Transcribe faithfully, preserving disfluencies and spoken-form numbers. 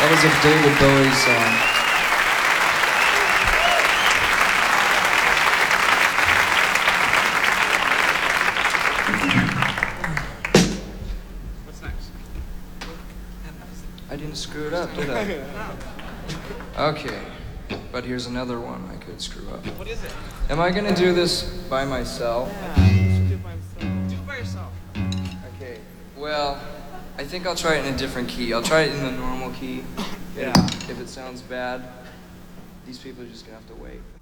That was a David Bowie song. What's next? I didn't screw it up, did I? Okay, but here's another one I could screw up. What is it? Am I gonna do this by myself? Yeah, you should do it by yourself. Do it by yourself. Okay, well, I think I'll try it in a different key. I'll try it in the normal key. Yeah. If it sounds bad, these people are just gonna have to wait.